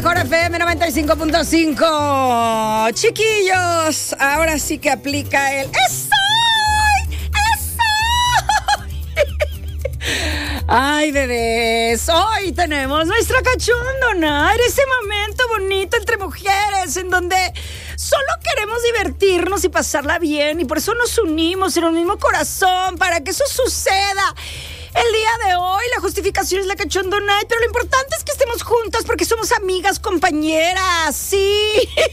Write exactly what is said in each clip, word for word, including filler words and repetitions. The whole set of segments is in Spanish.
Mejor F M noventa y cinco punto cinco. Chiquillos, ahora sí que aplica el ¡Estoy! ¡Estoy! Ay, bebés, hoy tenemos nuestra cachondona, ese momento bonito entre mujeres en donde solo queremos divertirnos y pasarla bien, y por eso nos unimos en un mismo corazón para que eso suceda. El día de hoy la justificación es la Cachondo Night, pero lo importante es que estemos juntas porque somos amigas, compañeras, sí.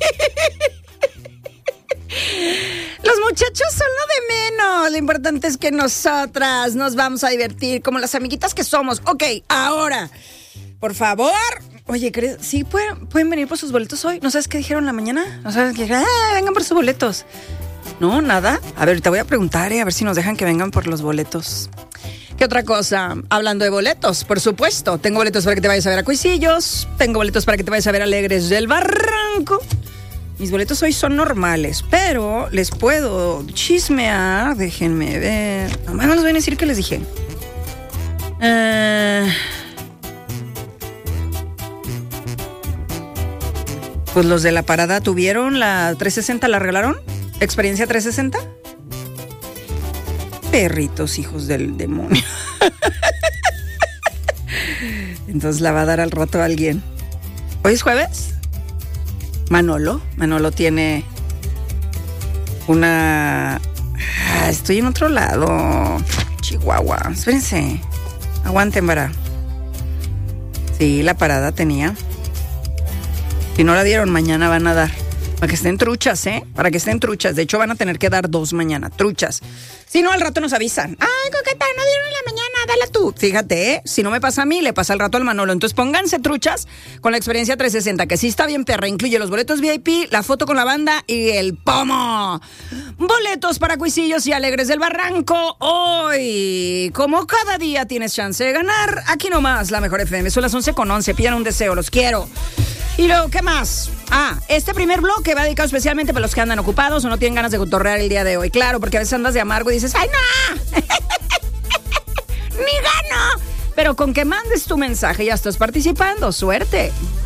Los muchachos son lo de menos, lo importante es que nosotras nos vamos a divertir como las amiguitas que somos. Ok, ahora, por favor, oye, ¿crees? ¿Sí pueden, pueden venir por sus boletos hoy? ¿No sabes qué dijeron en la mañana? ¿No sabes qué dijeron? Ah, vengan por sus boletos. ¿No? ¿Nada? A ver, te voy a preguntar, eh, a ver si nos dejan que vengan por los boletos. ¿Qué otra cosa? Hablando de boletos, por supuesto. Tengo boletos para que te vayas a ver a Cuisillos. Tengo boletos para que te vayas a ver a Alegres del Barranco. Mis boletos hoy son normales, pero les puedo chismear. Déjenme ver. Nomás no les voy a decir qué les dije. Uh, pues los de la parada tuvieron la trescientos sesenta, ¿la regalaron? ¿Experiencia trescientos sesenta? Perritos, hijos del demonio. Entonces la va a dar al rato a alguien. ¿Hoy es jueves? Manolo. Manolo tiene una... Ah, estoy en otro lado. Chihuahua. Espérense. Aguanten, vara. Sí, la parada tenía. Si no la dieron, mañana van a dar. Para que estén truchas, ¿eh? Para que estén truchas. De hecho, van a tener que dar dos mañana. Truchas. Si no, al rato nos avisan. Ay, coqueta, no dieron en la mañana, dala tú. Fíjate, ¿eh? Si no me pasa a mí, le pasa al rato al Manolo. Entonces pónganse truchas con la experiencia trescientos sesenta, que sí está bien perra. Incluye los boletos V I P, la foto con la banda y el pomo. Boletos para Cuisillos y Alegres del Barranco. Hoy, como cada día tienes chance de ganar, aquí nomás la Mejor F M. Son las once con once. Pidan un deseo, los quiero. Y luego, ¿qué más? Ah, este primer bloque va dedicado especialmente para los que andan ocupados o no tienen ganas de cotorrear el día de hoy. Claro, porque a veces andas de amargo y dices, ¡ay, no! ¡Ni gano! Pero con que mandes tu mensaje ya estás participando. ¡Suerte!